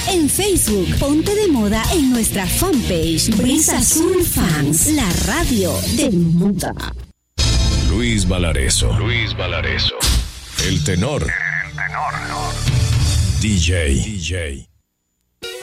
En Facebook, ponte de moda en nuestra fanpage Brisa Azul Fans, la radio de moda. Luis Valareso. El tenor. DJ.